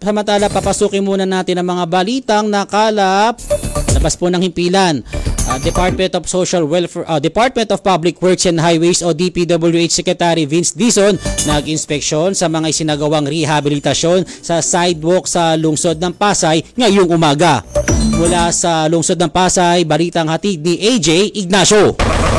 Samantala, papasukin muna natin ang mga balitang nakalap. Labas po ng himpilan. Department of Social Welfare, Department of Public Works and Highways o DPWH Secretary Vince Dizon nag-inspeksyon sa mga isinagawang rehabilitasyon sa sidewalk sa lungsod ng Pasay ngayong umaga. Mula sa lungsod ng Pasay, balitang hatid ni AJ Ignacio.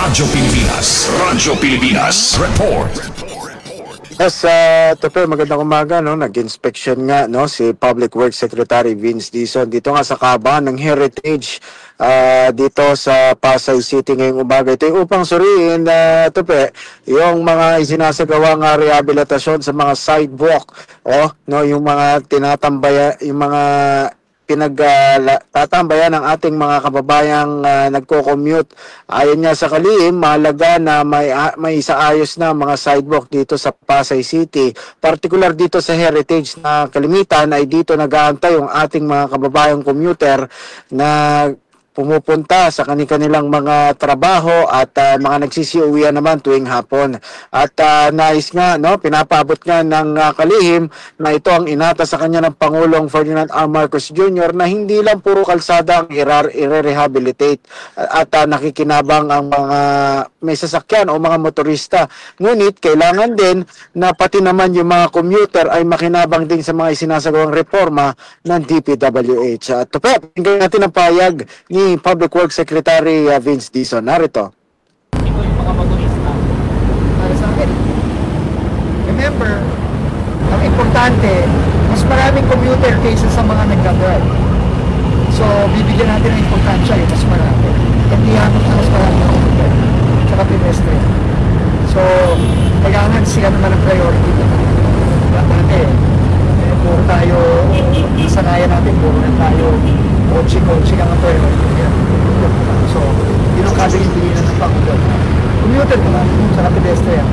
Radyo Pilipinas, report. Yes, Tope, magandang umaga, no? Nag-inspection nga, no, si Public Works Secretary Vince Dizon dito nga sa kaban ng Heritage dito sa Pasay City ngayong umaga. Ito yung upang suriin, Tope, yung mga isinasagawang rehabilitasyon sa mga sidewalk, no, yung mga tinatambaya, yung mga pinagtatambayan ng ating mga kababayang nagko-commute. Ayon niya sa kalihim, mahalaga na may isaayos na mga sidewalk dito sa Pasay City. Particular dito sa Heritage na kalimitan ay dito nag-aantay yung ating mga kababayang commuter na pumupunta sa kanilang mga trabaho at mga nagsisiuwian naman tuwing hapon. At nais nga, no, pinapabot nga ng kalihim na ito ang inata sa kanya ng Pangulong Ferdinand R. Marcos Jr. na hindi lang puro kalsada ang i-rehabilitate at nakikinabang ang mga may sasakyan o mga motorista. Ngunit kailangan din na pati naman yung mga commuter ay makinabang din sa mga isinasagawang reforma ng DPWH. At pakinggan natin ang payag ni Public Works Secretary Vince Dizon. Narito. Ito yung mga motorista. Para sa akin, remember, ang importante, mas maraming commuter kaysa sa mga nagdadrive. So, bibigyan natin ng importansya yung mas marami. Hindi hamak na mas maraming commuter. Tsaka pedestrian. So, kailangan siya naman ang priority. Dati, puro tayo, sanayan natin, puro na tayo kotse lang ang priority. So, yun ang kabilin ng Pangulo. Commuter naman, tsaka pedestrian.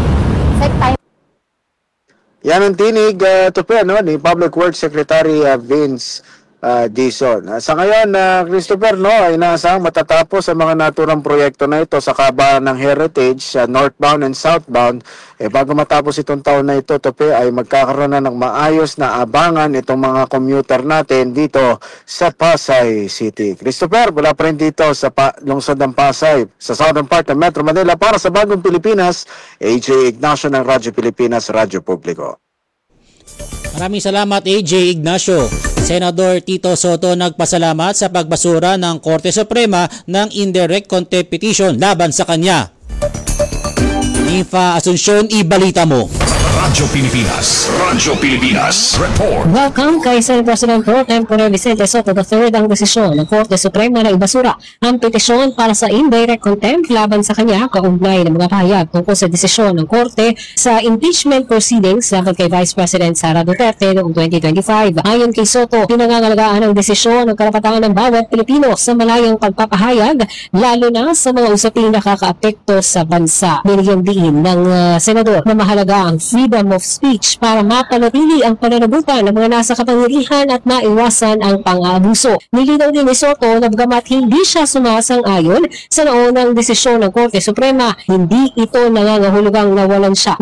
Yan ang tinig, ni Public Works Secretary Vince Dizon. Sa ngayon, Christopher, no, ay inaasahang matatapos ang mga naturang proyekto na ito sa kaban ng Heritage, northbound and southbound. Bago matapos itong taon na ito, Tope, ay magkakaroon na ng maayos na abangan itong mga commuter natin dito sa Pasay City. Christopher, wala pa rin dito sa lungsod ng Pasay, sa southern part ng Metro Manila. Para sa Bagong Pilipinas, AJ Ignacio ng Radyo Pilipinas, Radyo Publiko. Maraming salamat, AJ Ignacio. Senador Tito Soto nagpasalamat sa pagbasura ng Korte Suprema ng indirect contempt petition laban sa kanya. Nifa Asuncion, ibalita mo. Radyo Pilipinas, report. Welcome kay Senate President Pro Tempore Vicente Soto III ang desisyon ng Korte Suprema na ibasura ang petisyon para sa indirect contempt laban sa kanya kaugnay ng mga pahayag tungkol sa desisyon ng Korte sa impeachment proceedings laban kay Vice President Sara Duterte noong 2025. Ayon kay Soto, pinangangalagaan ang desisyon ng karapatan ng bawat Pilipino sa malayang pagpapahayag, lalo na sa mga usaping nakakaapekto sa bansa. Binigyan din ng Senador na mahalaga ang freedom of speech para mapanatili ang pananagutan ng mga nasa kapangyarihan at maiwasan ang pang-aabuso. Nilinaw din ni Soto na bagamat hindi siya sumasang-ayon sa naunang desisyon ng Korte Suprema, hindi ito nangangahulugang nawalan siya